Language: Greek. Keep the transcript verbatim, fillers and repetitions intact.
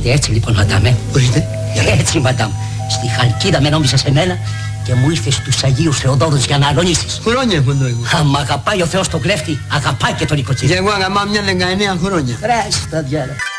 Ορίστε, έτσι λοιπόν, μαντάμε. Ορίστε. Έτσι, μαντάμ. Στη Χαλκίδα με νόμισες σε μένα και μου ήρθες στους Αγίους Θεοδόρους για να αλωνίσεις. Χρόνια έχω το εγώ. Άμα αγαπάει ο Θεός τον κλέφτη, αγαπάει και τον οικοτσί. Και εγώ αγαπάω μια δεκαεννέα χρόνια. Βρες τα διάλα.